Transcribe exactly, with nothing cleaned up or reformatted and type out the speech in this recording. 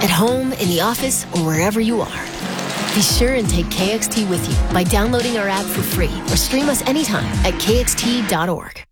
at home, in the office, or wherever you are. Be sure and take K X T with you by downloading our app for free or stream us anytime at K X T dot org.